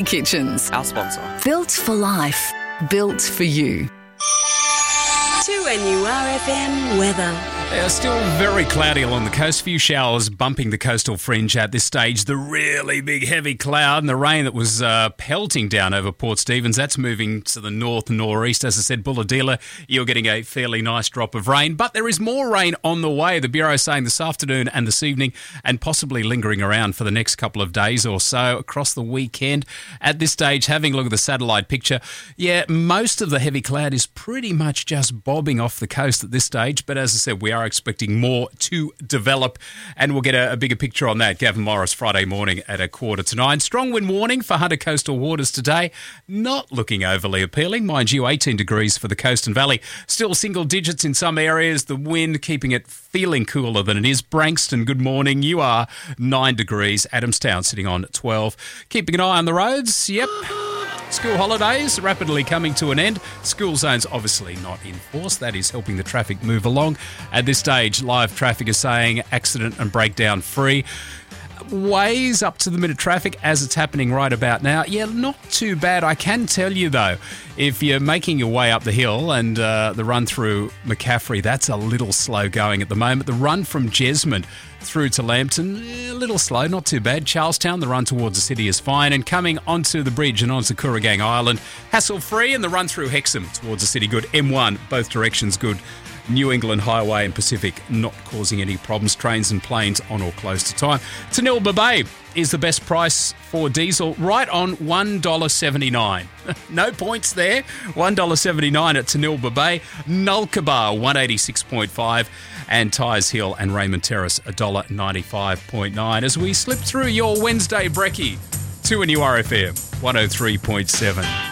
Kitchens. Our sponsor. Built for life. Built for you. 2NURFM weather. Still very cloudy along the coast. Few showers bumping the coastal fringe at this stage. The really big heavy cloud and the rain that was pelting down over Port Stephens, that's moving to the north and northeast. As I said, Bulahdelah, you're getting a fairly nice drop of rain. But there is more rain on the way. The Bureau is saying this afternoon and this evening, and possibly lingering around for the next couple of days or so across the weekend. At this stage, having a look at the satellite picture, most of the heavy cloud is pretty much just bobbing off the coast at this stage. But as I said, we are expecting more to develop, and we'll get a bigger picture on that. Gavin Morris, Friday morning at 8:45. Strong wind warning for Hunter coastal waters today. Not looking overly appealing. Mind you, 18 degrees for the coast and valley. Still single digits in some areas. The wind keeping it feeling cooler than it is. Brankston, good morning. You are 9 degrees. Adamstown sitting on 12. Keeping an eye on the roads. Yep. School holidays rapidly coming to an end. School zones obviously not in force. That is helping the traffic move along. At this stage, live traffic is saying accident and breakdown free. Ways up to the minute traffic as it's happening right about now. Not too bad. I can tell you though, if you're making your way up the hill and the run through McCaffrey, that's a little slow going at the moment. The run from Jesmond through to Lambton, a little slow, not too bad. Charlestown, the run towards the city is fine. And coming onto the bridge and onto Kooragang Island, hassle-free, and the run through Hexham towards the city good. M1, both directions good. New England Highway and Pacific not causing any problems. Trains and planes on or close to time. Tanilba Bay is the best price for diesel, right on $1.79. No points there. $1.79 at Tanilba Bay. Nulkaba, 186.5. And Tyers Hill and Raymond Terrace, $1.95.9. As we slip through your Wednesday brekkie to a new RFM 103.7.